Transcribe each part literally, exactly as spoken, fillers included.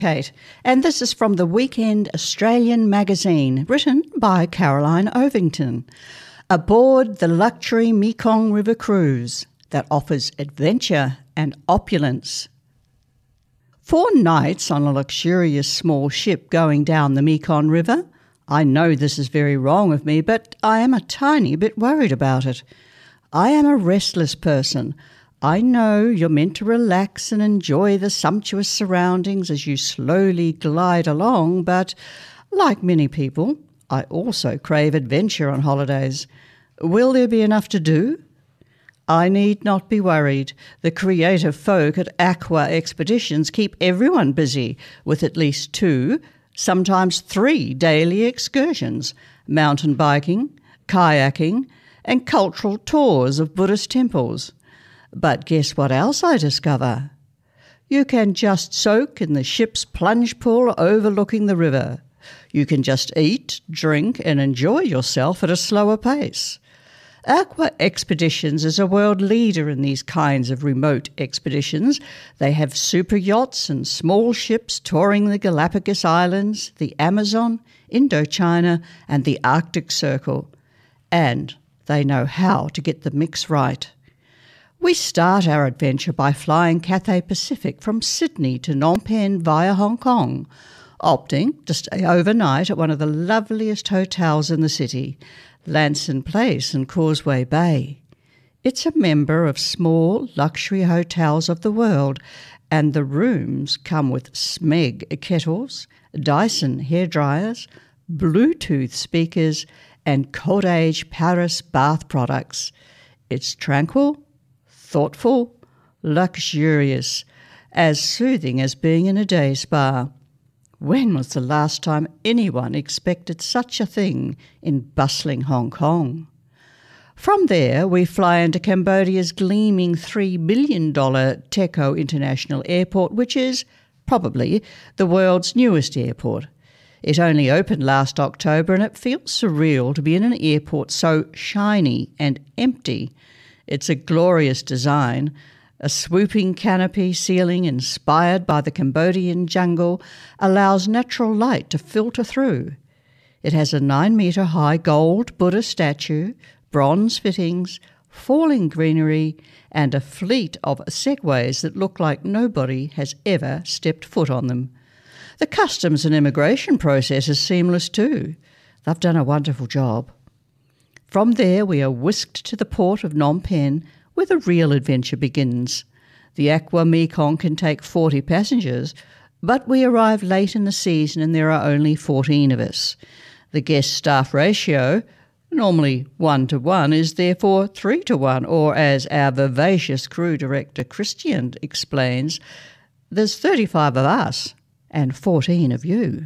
Kate, and this is from the Weekend Australian magazine, written by Caroline Ovington. Aboard the luxury Mekong River cruise that offers adventure and opulence. Four nights on a luxurious small ship going down the Mekong River. I know this is very wrong of me, but I am a tiny bit worried about it. I am a restless person. I know you're meant to relax and enjoy the sumptuous surroundings as you slowly glide along, but like many people, I also crave adventure on holidays. Will there be enough to do? I need not be worried. The creative folk at Aqua Expeditions keep everyone busy with at least two, sometimes three daily excursions, mountain biking, kayaking, and cultural tours of Buddhist temples. But guess what else I discover? You can just soak in the ship's plunge pool overlooking the river. You can just eat, drink, and enjoy yourself at a slower pace. Aqua Expeditions is a world leader in these kinds of remote expeditions. They have super yachts and small ships touring the Galapagos Islands, the Amazon, Indochina, and the Arctic Circle. And they know how to get the mix right. We start our adventure by flying Cathay Pacific from Sydney to Phnom Penh via Hong Kong, opting to stay overnight at one of the loveliest hotels in the city, Lanson Place in Causeway Bay. It's a member of small luxury hotels of the world, and the rooms come with Smeg kettles, Dyson hairdryers, Bluetooth speakers, and Cottage Paris bath products. It's tranquil, thoughtful, luxurious, as soothing as being in a day spa. When was the last time anyone expected such a thing in bustling Hong Kong? From there, we fly into Cambodia's gleaming three billion dollars Techo International Airport, which is probably the world's newest airport. It only opened last October, and it feels surreal to be in an airport so shiny and empty. It's a glorious design, a swooping canopy ceiling inspired by the Cambodian jungle allows natural light to filter through. It has a nine-metre high gold Buddha statue, bronze fittings, falling greenery, and a fleet of segways that look like nobody has ever stepped foot on them. The customs and immigration process is seamless too. They've done a wonderful job. From there, we are whisked to the port of Phnom Penh, where the real adventure begins. The Aqua Mekong can take forty passengers, but we arrive late in the season and there are only fourteen of us. The guest-staff ratio, normally one to one, is therefore three to one, or as our vivacious crew director Christian explains, there's thirty-five of us and fourteen of you.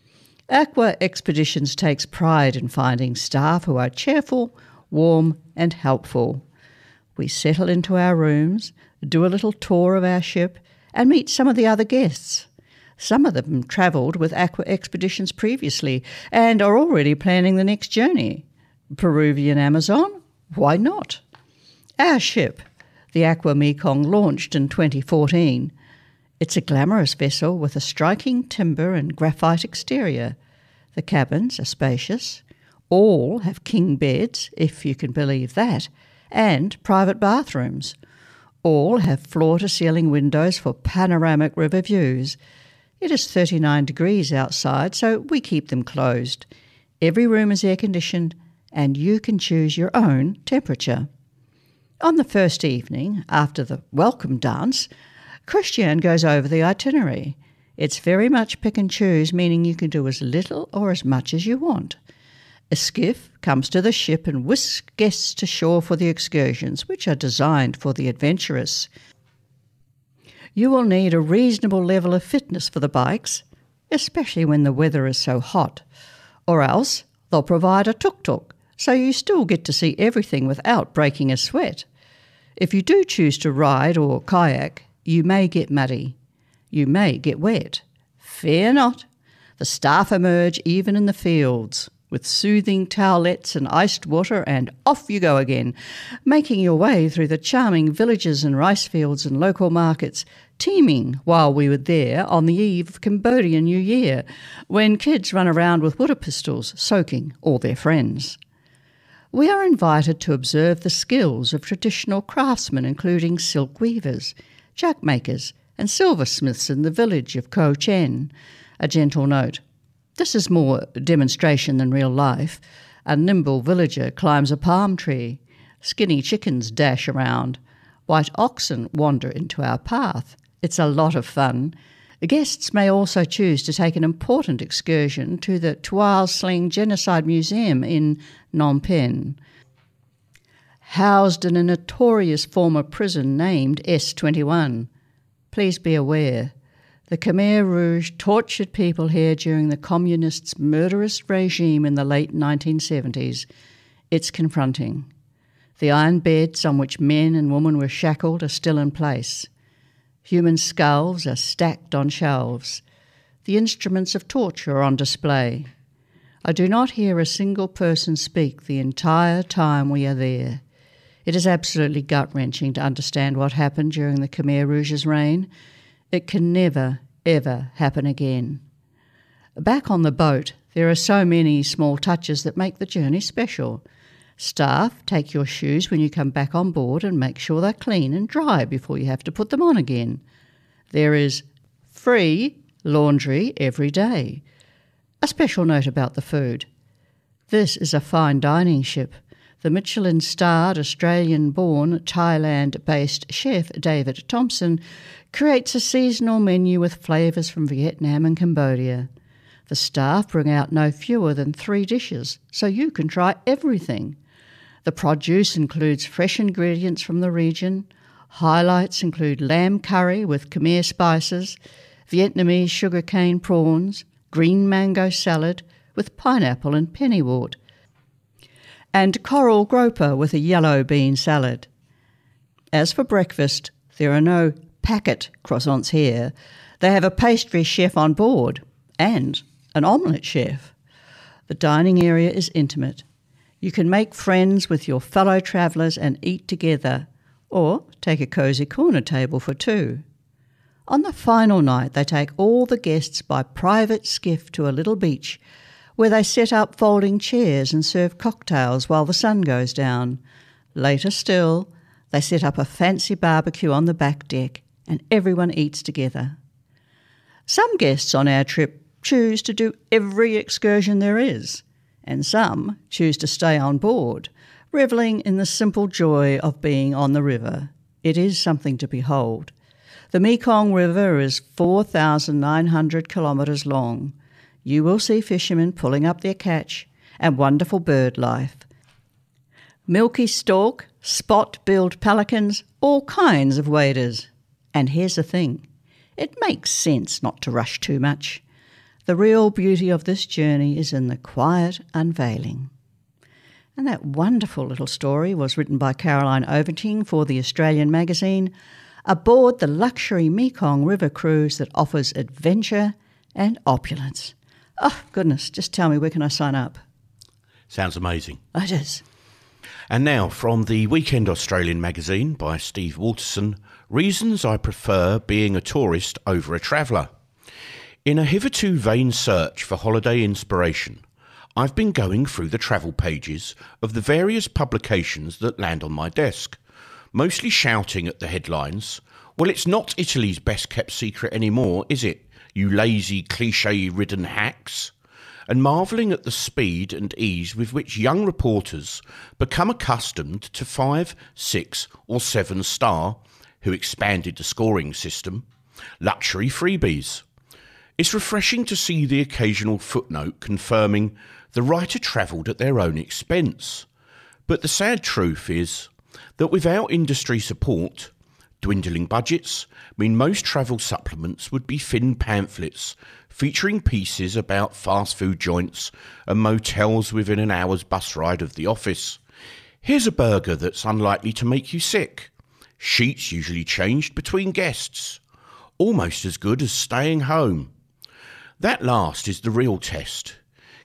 Aqua Expeditions takes pride in finding staff who are cheerful, warm and helpful. We settle into our rooms, do a little tour of our ship and meet some of the other guests. Some of them travelled with Aqua Expeditions previously and are already planning the next journey. Peruvian Amazon? Why not? Our ship, the Aqua Mekong, launched in twenty fourteen. It's a glamorous vessel with a striking timber and graphite exterior. The cabins are spacious. All have king beds, if you can believe that, and private bathrooms. All have floor-to-ceiling windows for panoramic river views. It is thirty-nine degrees outside, so we keep them closed. Every room is air-conditioned, and you can choose your own temperature. On the first evening, after the welcome dance, Christian goes over the itinerary. It's very much pick and choose, meaning you can do as little or as much as you want. A skiff comes to the ship and whisks guests to shore for the excursions, which are designed for the adventurous. You will need a reasonable level of fitness for the bikes, especially when the weather is so hot, or else they'll provide a tuk-tuk, so you still get to see everything without breaking a sweat. If you do choose to ride or kayak, you may get muddy. You may get wet. Fear not. The staff emerge even in the fields. with soothing towelettes and iced water, and off you go again, making your way through the charming villages and rice fields and local markets, teeming while we were there on the eve of Cambodian New Year, when kids run around with water pistols, soaking all their friends. We are invited to observe the skills of traditional craftsmen, including silk weavers, jug makers, and silversmiths in the village of Ko Chen. A gentle note. This is more demonstration than real life. A nimble villager climbs a palm tree. Skinny chickens dash around. White oxen wander into our path. It's a lot of fun. Guests may also choose to take an important excursion to the Tuol Sleng Genocide Museum in Phnom Penh. Housed in a notorious former prison named S twenty-one. Please be aware, the Khmer Rouge tortured people here during the communists' murderous regime in the late nineteen seventies. It's confronting. The iron beds on which men and women were shackled are still in place. Human skulls are stacked on shelves. The instruments of torture are on display. I do not hear a single person speak the entire time we are there. It is absolutely gut-wrenching to understand what happened during the Khmer Rouge's reign. It can never, ever happen again. Back on the boat, there are so many small touches that make the journey special. Staff take your shoes when you come back on board and make sure they're clean and dry before you have to put them on again. There is free laundry every day. A special note about the food. This is a fine dining ship. The Michelin-starred, Australian-born, Thailand-based chef David Thompson creates a seasonal menu with flavours from Vietnam and Cambodia. The staff bring out no fewer than three dishes, so you can try everything. The produce includes fresh ingredients from the region. Highlights include lamb curry with Khmer spices, Vietnamese sugarcane prawns, green mango salad with pineapple and pennywort, and coral groper with a yellow bean salad. As for breakfast, there are no packet croissants here. They have a pastry chef on board and an omelette chef. The dining area is intimate. You can make friends with your fellow travellers and eat together, or take a cosy corner table for two. On the final night, they take all the guests by private skiff to a little beach, where they set up folding chairs and serve cocktails while the sun goes down. Later still, they set up a fancy barbecue on the back deck, and everyone eats together. Some guests on our trip choose to do every excursion there is, and some choose to stay on board, revelling in the simple joy of being on the river. It is something to behold. The Mekong River is four thousand nine hundred kilometres long. You will see fishermen pulling up their catch and wonderful bird life. Milky stork, spot-billed pelicans, all kinds of waders. And here's the thing, it makes sense not to rush too much. The real beauty of this journey is in the quiet unveiling. And that wonderful little story was written by Caroline Ovington for the Australian magazine, aboard the luxury Mekong River cruise that offers adventure and opulence. Oh, goodness, just tell me, where can I sign up? Sounds amazing. It is. And now, from the Weekend Australian magazine by Steve Waterson, Reasons I Prefer Being a Tourist Over a Traveller. In a hitherto vain search for holiday inspiration, I've been going through the travel pages of the various publications that land on my desk, mostly shouting at the headlines, well, it's not Italy's best-kept secret anymore, is it, you lazy, cliché-ridden hacks? And marvelling at the speed and ease with which young reporters become accustomed to five, six or seven star, who expanded the scoring system, luxury freebies. It's refreshing to see the occasional footnote confirming the writer travelled at their own expense. But the sad truth is that without industry support, dwindling budgets mean most travel supplements would be thin pamphlets featuring pieces about fast food joints and motels within an hour's bus ride of the office. Here's a burger that's unlikely to make you sick. Sheets usually changed between guests. Almost as good as staying home. That last is the real test.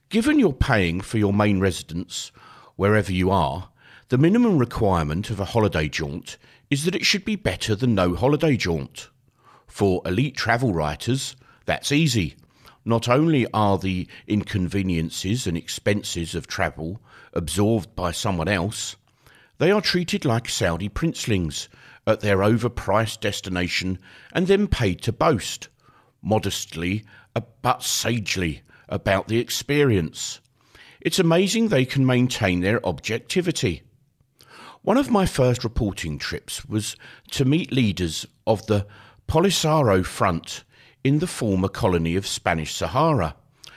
Given you're paying for your main residence wherever you are, the minimum requirement of a holiday jaunt is that it should be better than no holiday jaunt. For elite travel writers, that's easy. Not only are the inconveniences and expenses of travel absorbed by someone else, they are treated like Saudi princelings at their overpriced destination and then paid to boast, modestly but sagely, about the experience. It's amazing they can maintain their objectivity. One of my first reporting trips was to meet leaders of the Polisario Front in the former colony of Spanish Sahara,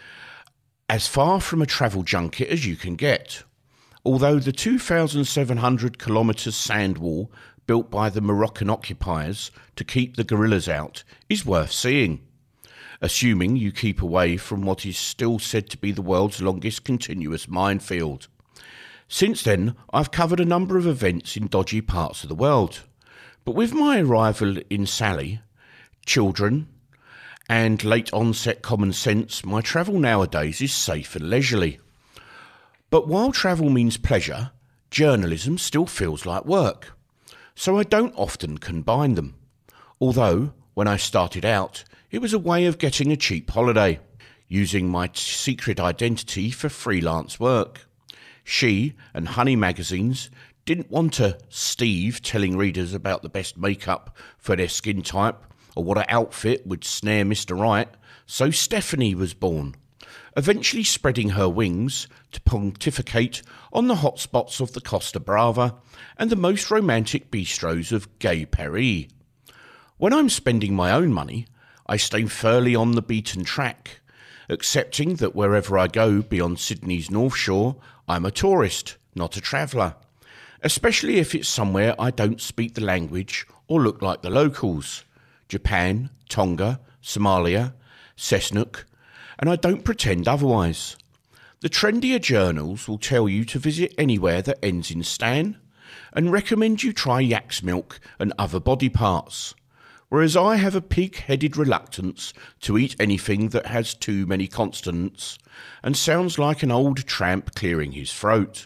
as far from a travel junket as you can get. Although the two thousand seven hundred kilometre sand wall built by the Moroccan occupiers to keep the guerrillas out is worth seeing, assuming you keep away from what is still said to be the world's longest continuous minefield. Since then, I've covered a number of events in dodgy parts of the world, but with my arrival in Sally, children, and late onset common sense, my travel nowadays is safe and leisurely. But while travel means pleasure, journalism still feels like work, so I don't often combine them. Although, when I started out, it was a way of getting a cheap holiday, using my t- secret identity for freelance work. She and Honey magazines didn't want a Steve telling readers about the best makeup for their skin type or what outfit would snare Mister Right, so Stephanie was born, eventually spreading her wings to pontificate on the hotspots of the Costa Brava and the most romantic bistros of Gay Paris. When I'm spending my own money, I stay fairly on the beaten track, accepting that wherever I go beyond Sydney's North Shore, I'm a tourist, not a traveller, especially if it's somewhere I don't speak the language or look like the locals. Japan, Tonga, Somalia, Cessnock, and I don't pretend otherwise. The trendier journals will tell you to visit anywhere that ends in Stan and recommend you try yak's milk and other body parts, whereas I have a pig-headed reluctance to eat anything that has too many consonants and sounds like an old tramp clearing his throat.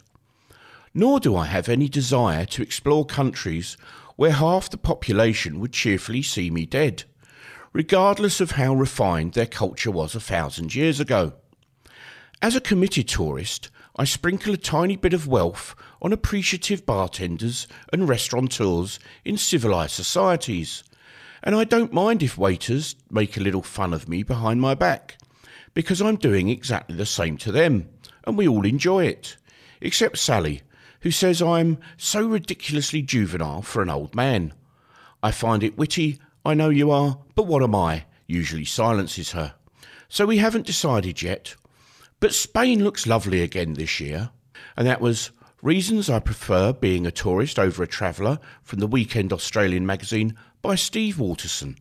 Nor do I have any desire to explore countries where half the population would cheerfully see me dead, regardless of how refined their culture was a thousand years ago. As a committed tourist, I sprinkle a tiny bit of wealth on appreciative bartenders and restaurateurs in civilised societies, and I don't mind if waiters make a little fun of me behind my back, because I'm doing exactly the same to them, and we all enjoy it, except Sally, who says I'm so ridiculously juvenile for an old man. I find it witty, I know you are, but what am I, usually silences her. So we haven't decided yet. But Spain looks lovely again this year, and that was Reasons I Prefer Being a Tourist Over a Traveller from the Weekend Australian magazine by Steve Waterson.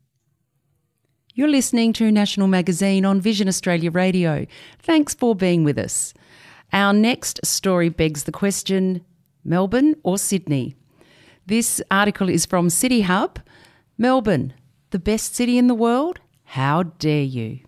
You're listening to National Magazine on Vision Australia Radio. Thanks for being with us. Our next story begs the question, Melbourne or Sydney? This article is from City Hub. Melbourne, the best city in the world? How dare you?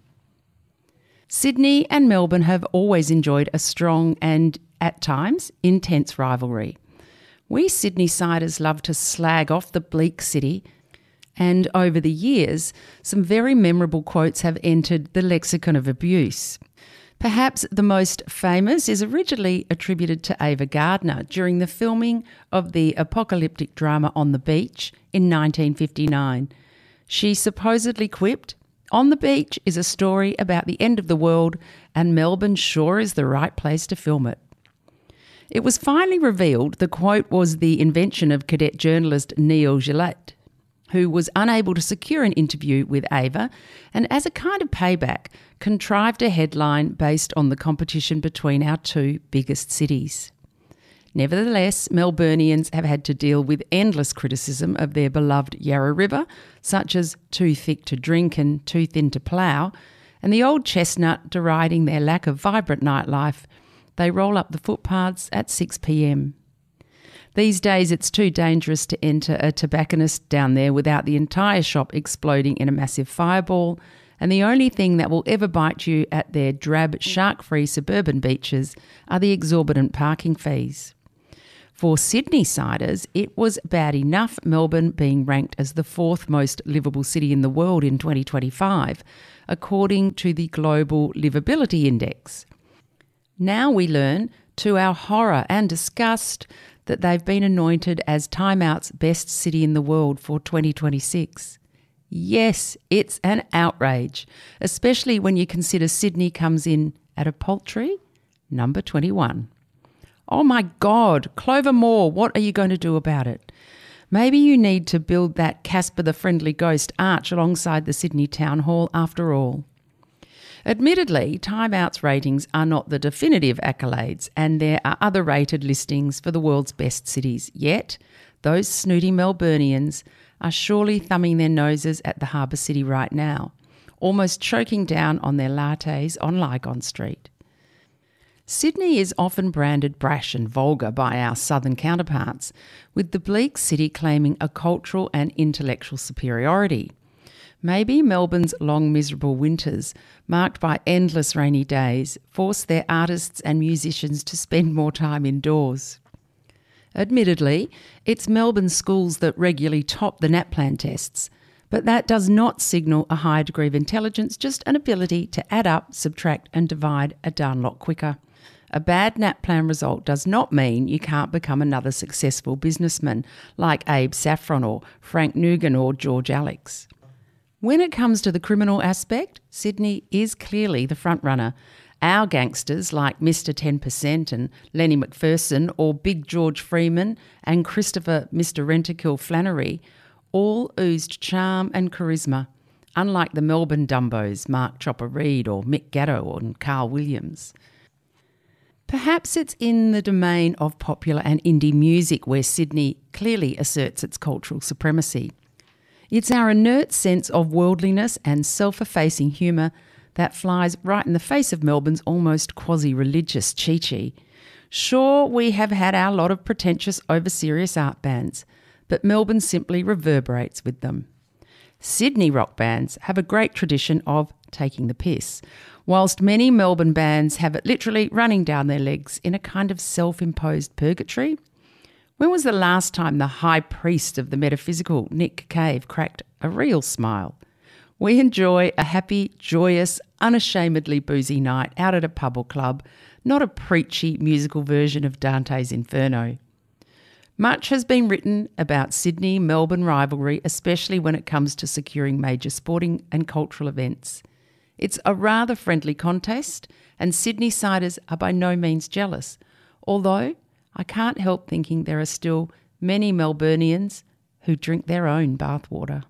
Sydney and Melbourne have always enjoyed a strong and, at times, intense rivalry. We Sydney-siders love to slag off the bleak city, and over the years, some very memorable quotes have entered the lexicon of abuse. Perhaps the most famous is originally attributed to Ava Gardner during the filming of the apocalyptic drama On the Beach in nineteen fifty-nine. She supposedly quipped, "On the beach is a story about the end of the world, and Melbourne sure is the right place to film it." It was finally revealed the quote was the invention of cadet journalist Neil Gillette, who was unable to secure an interview with Ava and, as a kind of payback, contrived a headline based on the competition between our two biggest cities. Nevertheless, Melburnians have had to deal with endless criticism of their beloved Yarra River, such as too thick to drink and too thin to plough, and the old chestnut deriding their lack of vibrant nightlife. They roll up the footpaths at six p.m. These days it's too dangerous to enter a tobacconist down there without the entire shop exploding in a massive fireball, And the only thing that will ever bite you at their drab, shark-free suburban beaches are the exorbitant parking fees. For Sydney-siders, it was bad enough Melbourne being ranked as the fourth most livable city in the world in twenty twenty-five, according to the Global Livability Index. Now we learn, to our horror and disgust, that they've been anointed as Time Out's best city in the world for twenty twenty-six. Yes, it's an outrage, especially when you consider Sydney comes in at a paltry number twenty-one. Oh my God, Clover Moore, what are you going to do about it? Maybe you need to build that Casper the Friendly Ghost arch alongside the Sydney Town Hall after all. Admittedly, Time Out's ratings are not the definitive accolades, and there are other rated listings for the world's best cities. Yet, those snooty Melburnians are surely thumbing their noses at the Harbour City right now, almost choking down on their lattes on Lygon Street. Sydney is often branded brash and vulgar by our southern counterparts, with the bleak city claiming a cultural and intellectual superiority. Maybe Melbourne's long miserable winters, marked by endless rainy days, force their artists and musicians to spend more time indoors. Admittedly, it's Melbourne schools that regularly top the NAPLAN tests, but that does not signal a high degree of intelligence, just an ability to add up, subtract and divide a darn lot quicker. A bad NAPLAN result does not mean you can't become another successful businessman like Abe Saffron or Frank Nugan or George Alex. When it comes to the criminal aspect, Sydney is clearly the front runner. Our gangsters like Mister ten percent and Lenny McPherson, or Big George Freeman and Christopher Mister Rentakill Flannery, all oozed charm and charisma, unlike the Melbourne Dumbos Mark Chopper Reed or Mick Gatto and Carl Williams. Perhaps it's in the domain of popular and indie music where Sydney clearly asserts its cultural supremacy. It's our inert sense of worldliness and self-effacing humour that flies right in the face of Melbourne's almost quasi-religious chi-chi. Sure, we have had our lot of pretentious, over-serious art bands, but Melbourne simply reverberates with them. Sydney rock bands have a great tradition of taking the piss, whilst many Melbourne bands have it literally running down their legs in a kind of self-imposed purgatory. When was the last time the high priest of the metaphysical, Nick Cave, cracked a real smile? We enjoy a happy, joyous, unashamedly boozy night out at a pub or club, not a preachy musical version of Dante's Inferno. Much has been written about Sydney-Melbourne rivalry, especially when it comes to securing major sporting and cultural events. It's a rather friendly contest, and Sydney-siders are by no means jealous, although I can't help thinking there are still many Melburnians who drink their own bathwater.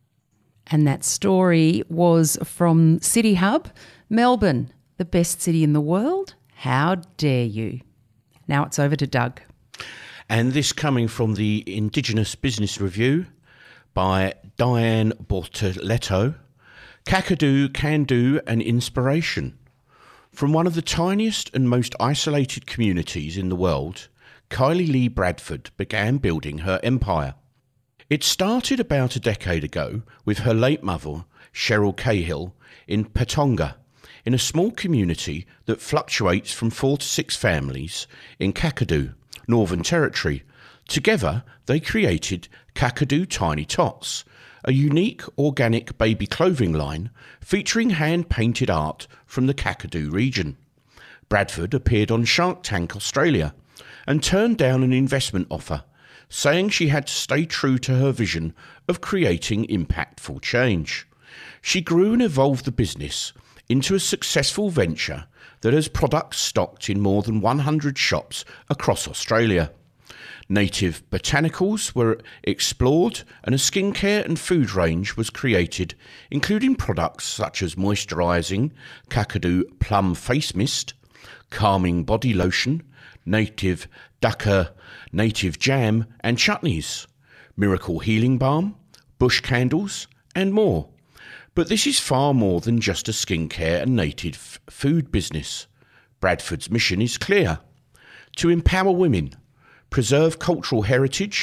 And that story was from City Hub, Melbourne, the best city in the world? How dare you? Now it's over to Doug. And this coming from the Indigenous Business Review by Diane Bortoletto, Kakadu, Can Do and Inspiration. From one of the tiniest and most isolated communities in the world, Kylie Lee Bradford began building her empire. It started about a decade ago with her late mother, Cheryl Cahill, in Patonga, in a small community that fluctuates from four to six families in Kakadu, Northern Territory. Together, they created Kakadu Tiny Tots, a unique organic baby clothing line featuring hand-painted art from the Kakadu region. Bradford appeared on Shark Tank Australia and turned down an investment offer, saying she had to stay true to her vision of creating impactful change. She grew and evolved the business into a successful venture that has products stocked in more than one hundred shops across Australia. Native botanicals were explored and a skincare and food range was created, including products such as moisturising Kakadu Plum Face Mist, calming body lotion, native Dhaka native jam and chutneys, miracle healing balm, bush candles and more. But this is far more than just a skincare and native f- food business. Bradford's mission is clear: to empower women, preserve cultural heritage,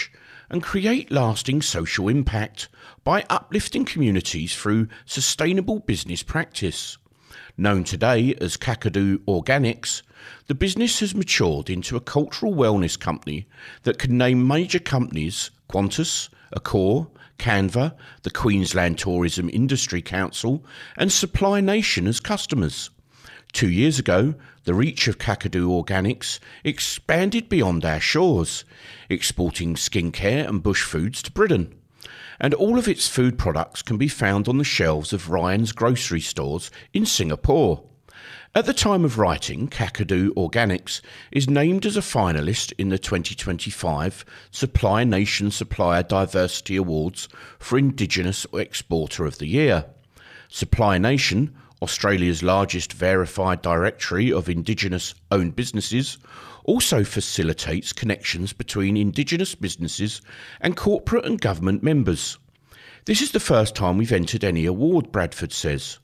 and create lasting social impact by uplifting communities through sustainable business practice. Known today as Kakadu Organics, the business has matured into a cultural wellness company that can name major companies Qantas, Accor, Canva, the Queensland Tourism Industry Council and Supply Nation as customers. Two years ago, the reach of Kakadu Organics expanded beyond our shores, exporting skincare and bush foods to Britain. And all of its food products can be found on the shelves of Ryan's grocery stores in Singapore. At the time of writing, Kakadu Organics is named as a finalist in the twenty twenty-five Supply Nation Supplier Diversity Awards for Indigenous Exporter of the Year. Supply Nation, Australia's largest verified directory of Indigenous-owned businesses, also facilitates connections between Indigenous businesses and corporate and government members. This is the first time we've entered any award, Bradford says.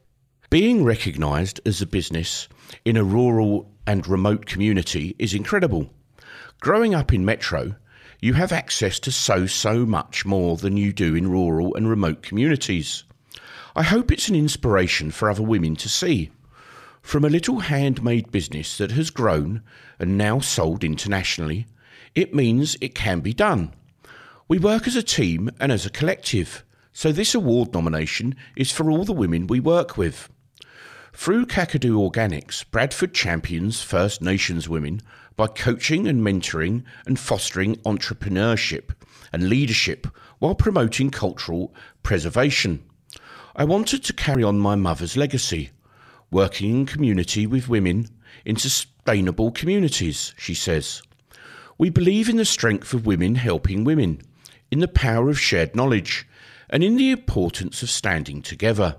Being recognised as a business in a rural and remote community is incredible. Growing up in Metro, you have access to so, so much more than you do in rural and remote communities. I hope it's an inspiration for other women to see. From a little handmade business that has grown and now sold internationally, it means it can be done. We work as a team and as a collective, so this award nomination is for all the women we work with. Through Kakadu Organics, Bradford champions First Nations women by coaching and mentoring and fostering entrepreneurship and leadership while promoting cultural preservation. I wanted to carry on my mother's legacy, working in community with women in sustainable communities, she says. We believe in the strength of women helping women, in the power of shared knowledge, and in the importance of standing together.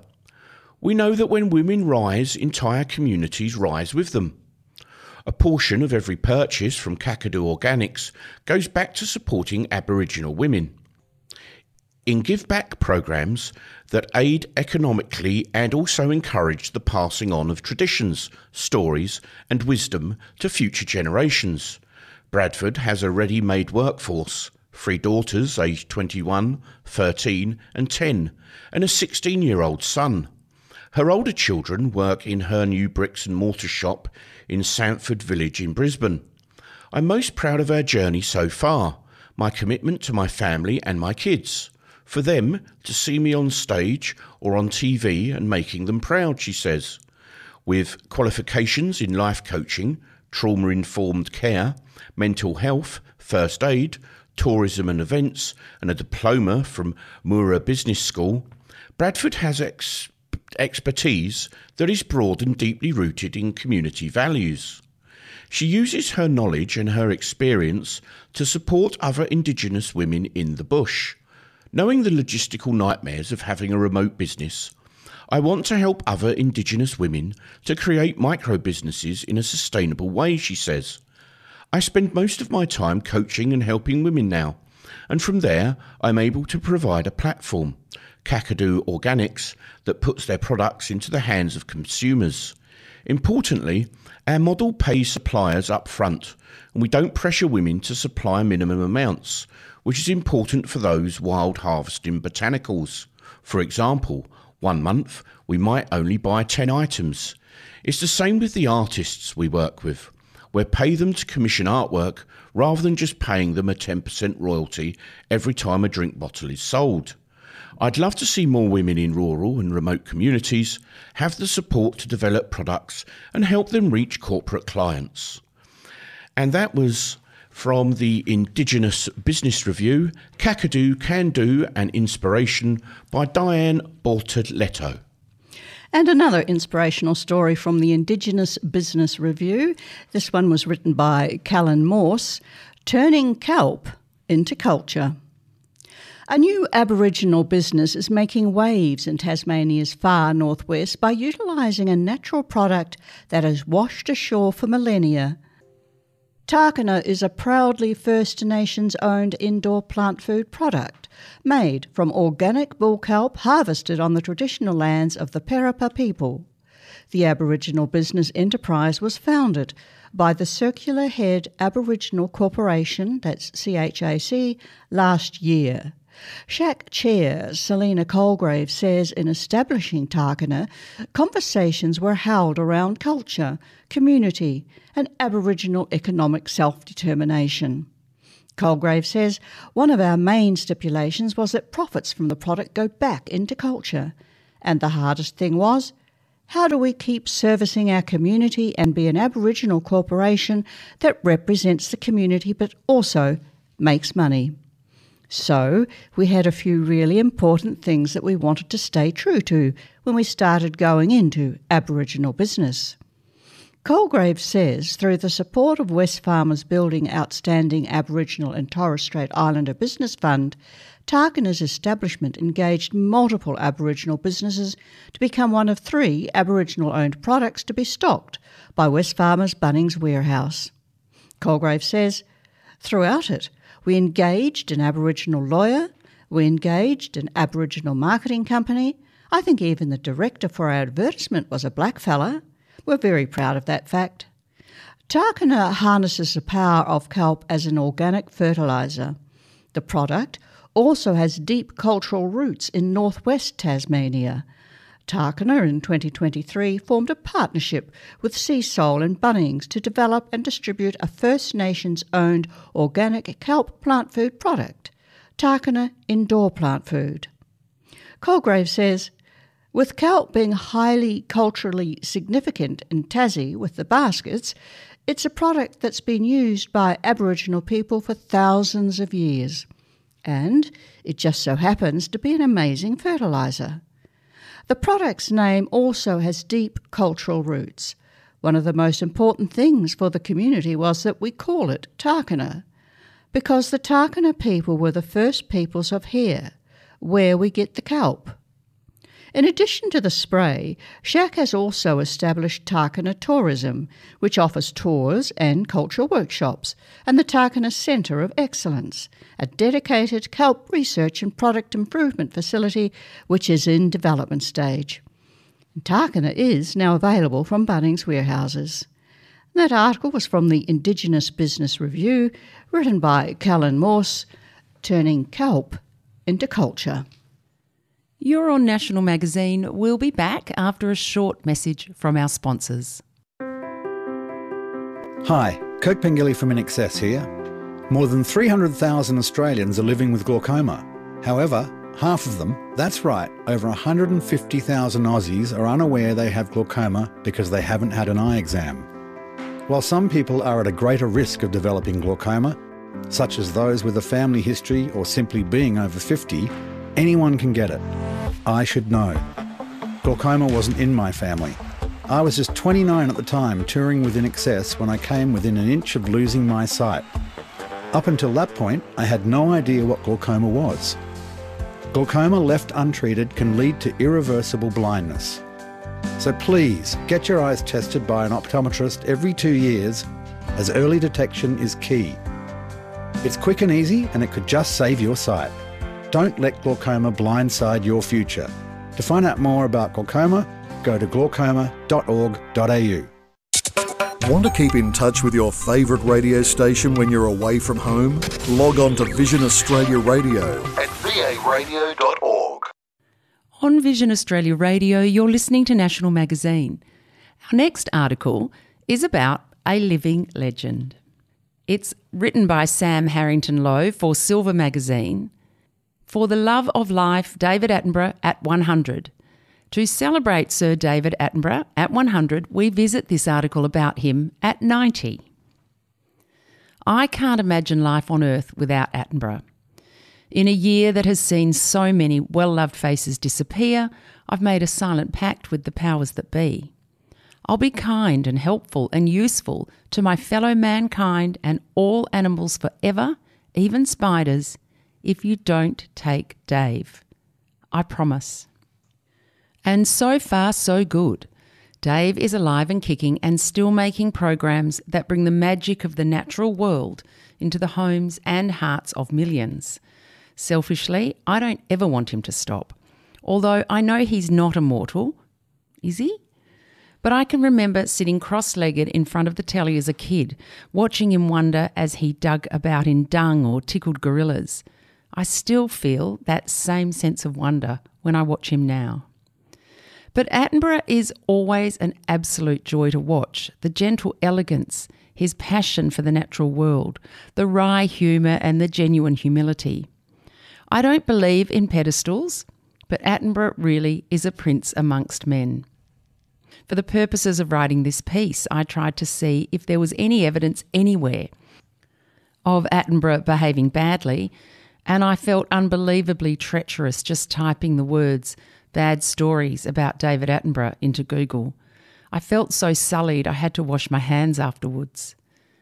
We know that when women rise, entire communities rise with them. A portion of every purchase from Kakadu Organics goes back to supporting Aboriginal women in give-back programs that aid economically and also encourage the passing on of traditions, stories and wisdom to future generations. Bradford has a ready-made workforce, three daughters aged twenty-one, thirteen and ten, and a sixteen-year-old son. Her older children work in her new bricks and mortar shop in Sanford Village in Brisbane. I'm most proud of our journey so far, my commitment to my family and my kids. For them to see me on stage or on T V and making them proud, she says. With qualifications in life coaching, trauma-informed care, mental health, first aid, tourism and events, and a diploma from Moora Business School, Bradford has ex- expertise that is broad and deeply rooted in community values. She uses her knowledge and her experience to support other Indigenous women in the bush. Knowing the logistical nightmares of having a remote business, I want to help other Indigenous women to create micro-businesses in a sustainable way, she says. I spend most of my time coaching and helping women now, and from there I'm able to provide a platform, Kakadu Organics, that puts their products into the hands of consumers. Importantly, our model pays suppliers up front, and we don't pressure women to supply minimum amounts, which is important for those wild harvesting botanicals. For example, one month we might only buy ten items. It's the same with the artists we work with. We pay them to commission artwork rather than just paying them a ten percent royalty every time a drink bottle is sold. I'd love to see more women in rural and remote communities have the support to develop products and help them reach corporate clients. And that was from the Indigenous Business Review, Kakadu Can Do and Inspiration by Diane Bolter-Leto. And another inspirational story from the Indigenous Business Review. This one was written by Callan Morse, Turning Kelp into Culture. A new Aboriginal business is making waves in Tasmania's far northwest by utilising a natural product that has washed ashore for millennia. Takana is a proudly First Nations-owned indoor plant food product made from organic bull kelp harvested on the traditional lands of the Perapa people. The Aboriginal business enterprise was founded by the Circular Head Aboriginal Corporation, that's C H A C, last year. S H A C Chair Selena Colgrave says in establishing Takana, conversations were held around culture, community and Aboriginal economic self-determination. Colgrave says one of our main stipulations was that profits from the product go back into culture, and the hardest thing was, how do we keep servicing our community and be an Aboriginal corporation that represents the community but also makes money? So we had a few really important things that we wanted to stay true to when we started going into Aboriginal business. Colgrave says through the support of Wesfarmers Building Outstanding Aboriginal and Torres Strait Islander Business Fund, Takana's establishment engaged multiple Aboriginal businesses to become one of three Aboriginal-owned products to be stocked by Wesfarmers Bunnings Warehouse. Colgrave says, throughout it, we engaged an Aboriginal lawyer, we engaged an Aboriginal marketing company. I think even the director for our advertisement was a black fella. We're very proud of that fact. Takana harnesses the power of kelp as an organic fertiliser. The product also has deep cultural roots in northwest Tasmania. Takana in twenty twenty-three formed a partnership with Seasoul and Bunnings to develop and distribute a First Nations-owned organic kelp plant food product, Takana Indoor Plant Food. Colgrave says, with kelp being highly culturally significant in Tassie with the baskets, it's a product that's been used by Aboriginal people for thousands of years. And it just so happens to be an amazing fertiliser. The product's name also has deep cultural roots. One of the most important things for the community was that we call it Takana, because the Takana people were the first peoples of here, where we get the kelp. In addition to the spray, S H A C has also established Takana Tourism, which offers tours and cultural workshops, and the Takana Centre of Excellence, a dedicated kelp research and product improvement facility which is in development stage. Takana is now available from Bunnings Warehouses. That article was from the Indigenous Business Review, written by Callan Morse, Turning Kelp into Culture. You're on National Magazine. We'll be back after a short message from our sponsors. Hi, Kirk Pengilly from In Excess here. More than three hundred thousand Australians are living with glaucoma. However, half of them, that's right, over one hundred fifty thousand Aussies are unaware they have glaucoma because they haven't had an eye exam. While some people are at a greater risk of developing glaucoma, such as those with a family history or simply being over fifty, anyone can get it. I should know. Glaucoma wasn't in my family. I was just twenty-nine at the time, touring with In Excess when I came within an inch of losing my sight. Up until that point, I had no idea what glaucoma was. Glaucoma left untreated can lead to irreversible blindness. So please, get your eyes tested by an optometrist every two years, as early detection is key. It's quick and easy, and it could just save your sight. Don't let glaucoma blindside your future. To find out more about glaucoma, go to glaucoma dot org dot a u. Want to keep in touch with your favourite radio station when you're away from home? Log on to Vision Australia Radio at v a radio dot org. On Vision Australia Radio, you're listening to National Magazine. Our next article is about a living legend. It's written by Sam Harrington Lowe for Silver Magazine. For the love of life, David Attenborough at one hundred. To celebrate Sir David Attenborough at one hundred, we visit this article about him at ninety. I can't imagine life on Earth without Attenborough. In a year that has seen so many well-loved faces disappear, I've made a silent pact with the powers that be. I'll be kind and helpful and useful to my fellow mankind and all animals forever, even spiders, if you don't take Dave. I promise. And so far, so good. Dave is alive and kicking and still making programs that bring the magic of the natural world into the homes and hearts of millions. Selfishly, I don't ever want him to stop, although I know he's not immortal. Is he? But I can remember sitting cross-legged in front of the telly as a kid, watching him wonder as he dug about in dung or tickled gorillas. I still feel that same sense of wonder when I watch him now. But Attenborough is always an absolute joy to watch. The gentle elegance, his passion for the natural world, the wry humour and the genuine humility. I don't believe in pedestals, but Attenborough really is a prince amongst men. For the purposes of writing this piece, I tried to see if there was any evidence anywhere of Attenborough behaving badly, and I felt unbelievably treacherous just typing the words "bad stories about David Attenborough" into Google. I felt so sullied I had to wash my hands afterwards.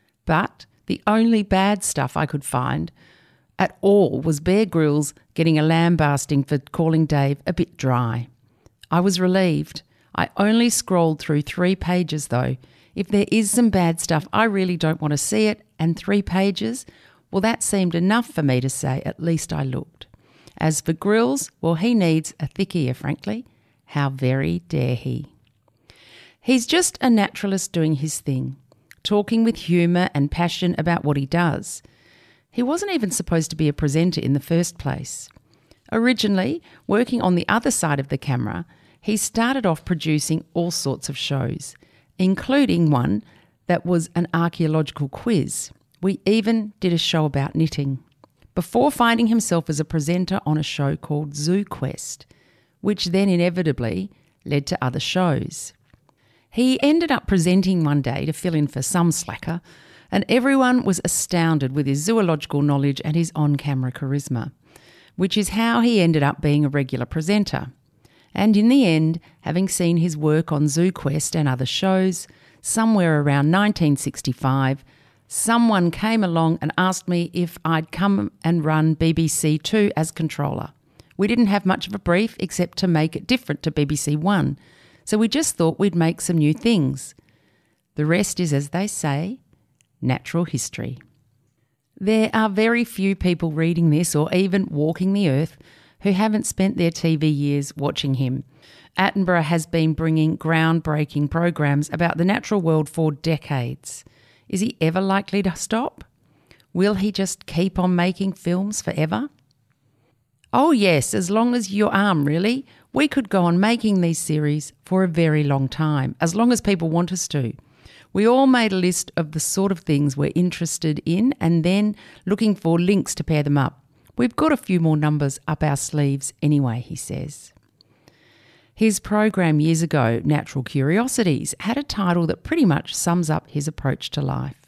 But the only bad stuff I could find at all was Bear Grylls getting a lambasting for calling Dave a bit dry. I was relieved. I only scrolled through three pages though. If there is some bad stuff, I really don't want to see it, and three pages, well, that seemed enough for me to say at least I looked. As for Grylls, well, he needs a thick ear, frankly. How very dare he? He's just a naturalist doing his thing, talking with humour and passion about what he does. He wasn't even supposed to be a presenter in the first place. Originally, working on the other side of the camera, he started off producing all sorts of shows, including one that was an archaeological quiz. We even did a show about knitting, before finding himself as a presenter on a show called Zoo Quest, which then inevitably led to other shows. He ended up presenting one day to fill in for some slacker, and everyone was astounded with his zoological knowledge and his on-camera charisma, which is how he ended up being a regular presenter. And in the end, having seen his work on Zoo Quest and other shows, somewhere around nineteen sixty-five, someone came along and asked me if I'd come and run B B C Two as controller. We didn't have much of a brief except to make it different to B B C One, so we just thought we'd make some new things. The rest is, as they say, natural history. There are very few people reading this or even walking the earth who haven't spent their T V years watching him. Attenborough has been bringing groundbreaking programs about the natural world for decades. Is he ever likely to stop? Will he just keep on making films forever? Oh yes, as long as your arm, really. We could go on making these series for a very long time, as long as people want us to. We all made a list of the sort of things we're interested in and then looking for links to pair them up. We've got a few more numbers up our sleeves anyway, he says. His program years ago, Natural Curiosities, had a title that pretty much sums up his approach to life.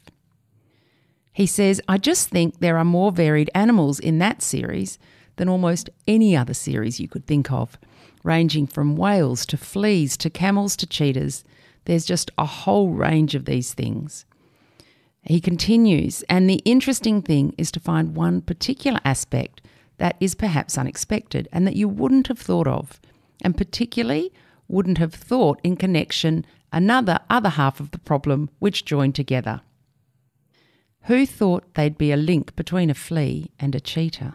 He says, I just think there are more varied animals in that series than almost any other series you could think of, ranging from whales to fleas to camels to cheetahs. There's just a whole range of these things. He continues, and the interesting thing is to find one particular aspect that is perhaps unexpected and that you wouldn't have thought of, and particularly wouldn't have thought in connection another other half of the problem which joined together. Who thought there'd be a link between a flea and a cheetah?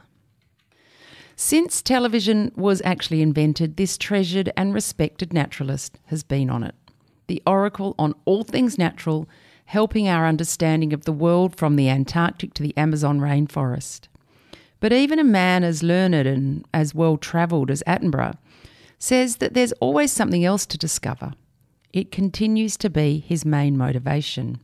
Since television was actually invented, this treasured and respected naturalist has been on it. The oracle on all things natural, helping our understanding of the world from the Antarctic to the Amazon rainforest. But even a man as learned and as well-travelled as Attenborough says that there's always something else to discover. It continues to be his main motivation.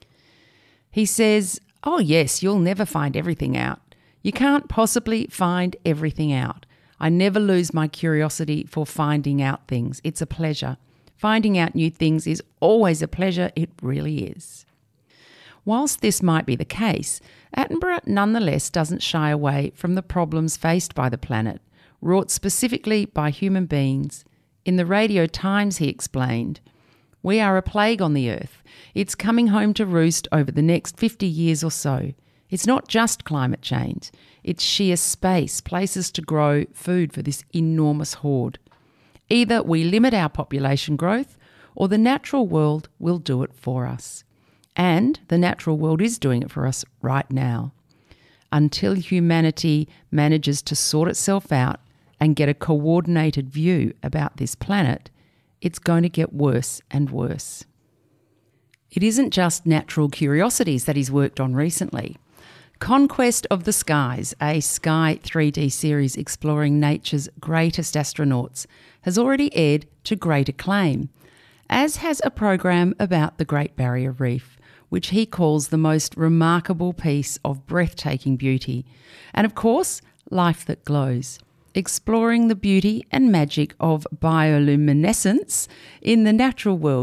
He says, oh yes, you'll never find everything out. You can't possibly find everything out. I never lose my curiosity for finding out things. It's a pleasure. Finding out new things is always a pleasure, it really is. Whilst this might be the case, Attenborough nonetheless doesn't shy away from the problems faced by the planet, wrought specifically by human beings. In the Radio Times, he explained, we are a plague on the earth. It's coming home to roost over the next fifty years or so. It's not just climate change. It's sheer space, places to grow food for this enormous horde. Either we limit our population growth or the natural world will do it for us. And the natural world is doing it for us right now. Until humanity manages to sort itself out and get a coordinated view about this planet, it's going to get worse and worse. It isn't just natural curiosities that he's worked on recently. Conquest of the Skies, a Sky three D series exploring nature's greatest astronauts, has already aired to great acclaim, as has a program about the Great Barrier Reef, which he calls the most remarkable piece of breathtaking beauty, and of course, Life That Glows, exploring the beauty and magic of bioluminescence in the natural world